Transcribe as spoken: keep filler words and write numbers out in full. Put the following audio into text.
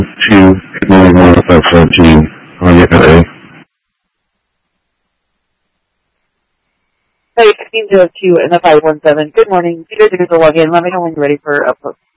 two, nine one five seventeen on your A. Hey, fifteen zero two and the five one seven. Good morning. You guys are going to log in. Let me know when you're ready for upload.